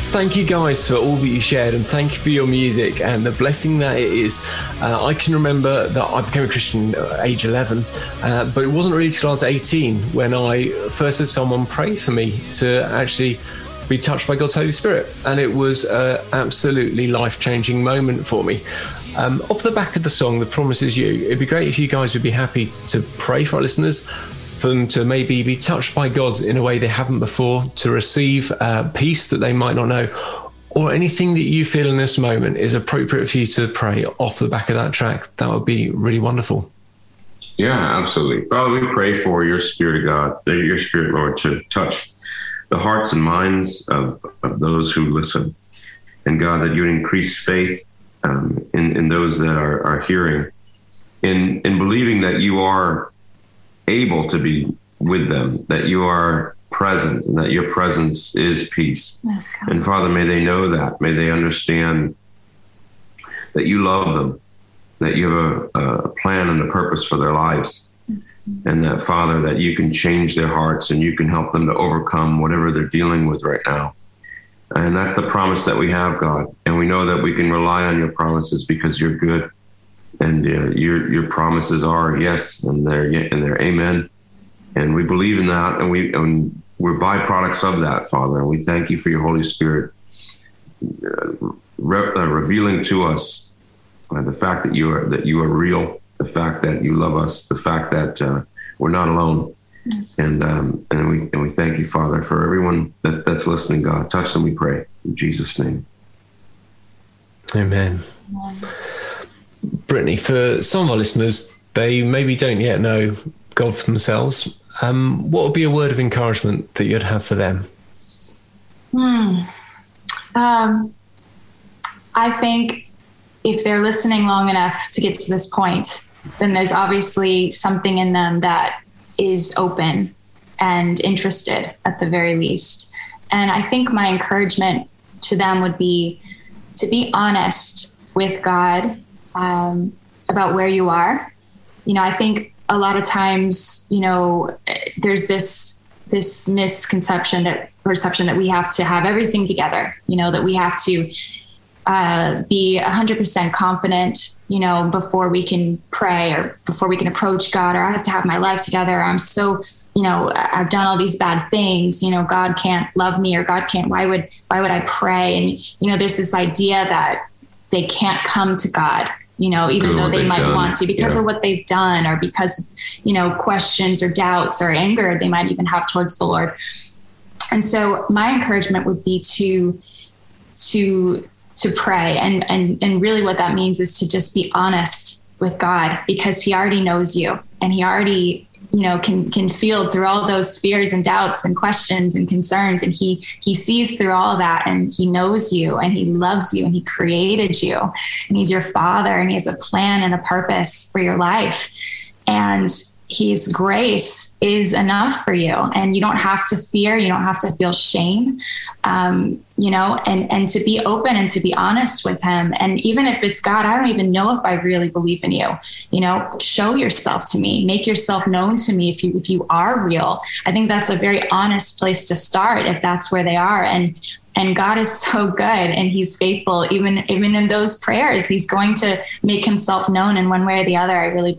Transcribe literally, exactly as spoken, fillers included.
Thank you guys for all that you shared, and thank you for your music and the blessing that it is. Uh, I can remember that I became a Christian at age eleven, uh, but it wasn't really till I was eighteen when I first had someone pray for me to actually be touched by God's Holy Spirit, and it was an absolutely life-changing moment for me. Um, off the back of the song, The Promise Is You, it'd be great if you guys would be happy to pray for our listeners, for them to maybe be touched by God in a way they haven't before, to receive uh, peace that they might not know, or anything that you feel in this moment is appropriate for you to pray off the back of that track. That would be really wonderful. Yeah, absolutely. Father, we pray for your Spirit, God, your Spirit, Lord, to touch the hearts and minds of, of those who listen. And God, that you would increase faith um, in, in those that are, are hearing, in, in believing that you are able to be with them, that you are present, and that your presence is peace. Yes, God. And Father, may they know that. May they understand that you love them, that you have a, a plan and a purpose for their lives. Yes. And that, Father, that you can change their hearts and you can help them to overcome whatever they're dealing with right now. And that's the promise that we have, God. And we know that we can rely on your promises because you're good. And uh, your your promises are yes, and they're and they're amen. And we believe in that, and we and we're byproducts of that, Father. And we thank you for your Holy Spirit uh, re- uh, revealing to us uh, the fact that you are that you are real, the fact that you love us, the fact that uh, we're not alone. Yes. And um, and we and we thank you, Father, for everyone that, that's listening. God, touch them, we pray in Jesus' name. Amen. Amen. Brittany, for some of our listeners, they maybe don't yet know God for themselves. Um, what would be a word of encouragement that you'd have for them? Hmm. Um, I think if they're listening long enough to get to this point, then there's obviously something in them that is open and interested at the very least. And I think my encouragement to them would be to be honest with God um, about where you are. You know, I think a lot of times, you know, there's this this misconception that perception that we have to have everything together, you know, that we have to uh, be one hundred percent confident, you know, before we can pray or before we can approach God, or I have to have my life together. I'm so, you know, I've done all these bad things, you know, God can't love me, or God can't, why would, why would I pray? And, you know, there's this idea that they can't come to God, you know, even though they might done. want to, because yeah. of what they've done, or because of, you know, questions or doubts or anger they might even have towards the Lord. And so my encouragement would be to, to, to pray. And, and, and really what that means is to just be honest with God, because he already knows you, and he already, you know, can, can feel through all those fears and doubts and questions and concerns. And he, he sees through all of that, and he knows you, and he loves you, and he created you, and he's your father, and he has a plan and a purpose for your life. And his grace is enough for you, and you don't have to fear. You don't have to feel shame, um, you know, and, and to be open and to be honest with him. And even if it's God, I don't even know if I really believe in you, you know, show yourself to me, make yourself known to me. If you, if you are real, I think that's a very honest place to start, if that's where they are. And, and God is so good, and he's faithful. Even, even in those prayers, he's going to make himself known in one way or the other. I really